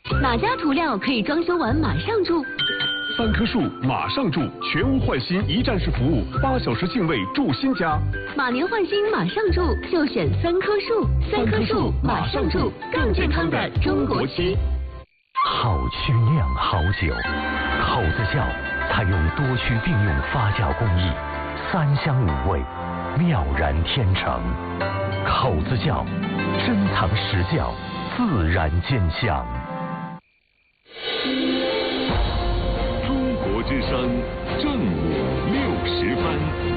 哪家涂料可以装修完马上住 ？3棵树马上住，全屋换新一站式服务，8小时净位住新家。 马年换新马上住，就选3棵树。3棵树马上住，更健康的中国区。 好区酿好酒，口子窖采用多区并用发酵工艺，3香5味，妙然天成。口子窖，珍藏实窖，自然见香。 中国之声正午60分。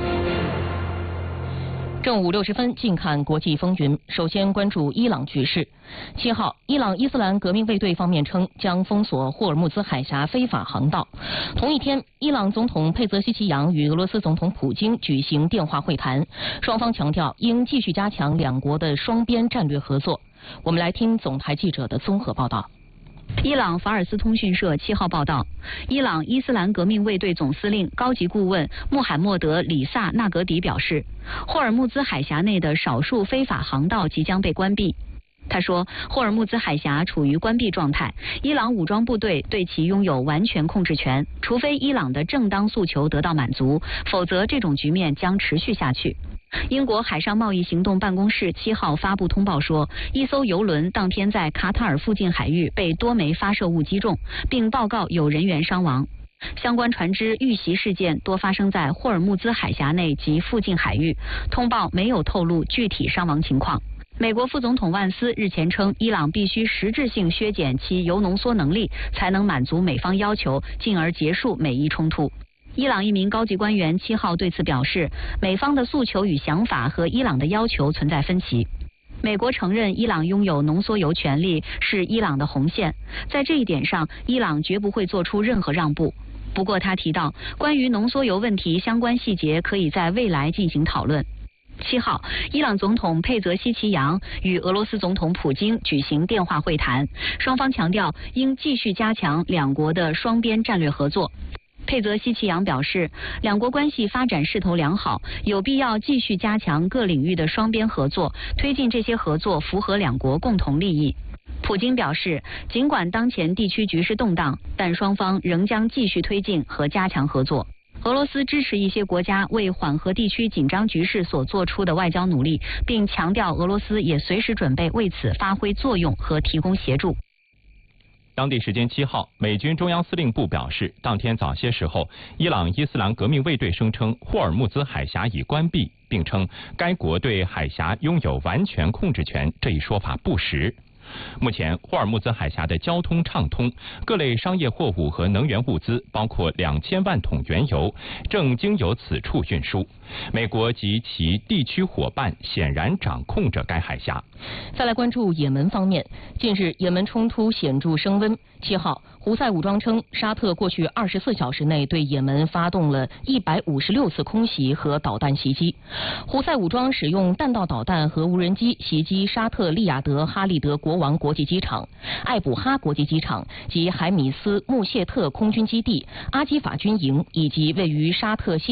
正午60分，近看国际风云。首先关注伊朗局势。7号，伊朗伊斯兰革命卫队方面称将封锁霍尔木兹海峡非法航道。同一天，伊朗总统佩泽希奇扬与俄罗斯总统普京举行电话会谈，双方强调应继续加强两国的双边战略合作。我们来听总台记者的综合报道。 伊朗法尔斯通讯社7号报道，伊朗伊斯兰革命卫队总司令高级顾问穆罕默德·里萨纳格迪表示，霍尔木兹海峡内的少数非法航道即将被关闭。他说，霍尔木兹海峡处于关闭状态，伊朗武装部队对其拥有完全控制权，除非伊朗的正当诉求得到满足，否则这种局面将持续下去。英国海上贸易行动办公室7号发布通报说，一艘油轮当天在卡塔尔附近海域被多枚发射物击中，并报告有人员伤亡。相关船只遇袭事件多发生在霍尔木兹海峡内及附近海域，通报没有透露具体伤亡情况。美国副总统万斯日前称，伊朗必须实质性削减其铀浓缩能力，才能满足美方要求，进而结束美伊冲突。伊朗一名高级官员7号对此表示，美方的诉求与想法和伊朗的要求存在分歧。美国承认伊朗拥有浓缩铀权利是伊朗的红线，在这一点上，伊朗绝不会做出任何让步。不过他提到，关于浓缩铀问题相关细节可以在未来进行讨论。7号，伊朗总统佩泽希奇扬与俄罗斯总统普京举行电话会谈，双方强调应继续加强两国的双边战略合作。佩泽希奇扬表示，两国关系发展势头良好，有必要继续加强各领域的双边合作，推进这些合作符合两国共同利益。普京表示，尽管当前地区局势动荡，但双方仍将继续推进和加强合作。俄罗斯支持一些国家为缓和地区紧张局势所做出的外交努力，并强调俄罗斯也随时准备为此发挥作用和提供协助。 当地时间7号，美军中央司令部表示，当天早些时候，伊朗伊斯兰革命卫队声称霍尔木兹海峡已关闭，并称该国对海峡拥有完全控制权，这一说法不实。目前，霍尔木兹海峡的交通畅通，各类商业货物和能源物资，包括2000万桶原油，正经由此处运输。美国及其地区伙伴显然掌控着该海峡。 再来关注也门方面，近日也门冲突显著升温。7号，胡塞武装称，沙特过去24小时内对也门发动了156次空袭和导弹袭击。胡塞武装使用弹道导弹和无人机袭击沙特利雅得哈利德国王国际机场、艾卜哈国际机场及海米斯穆谢特空军基地、阿基法军营以及位于沙特西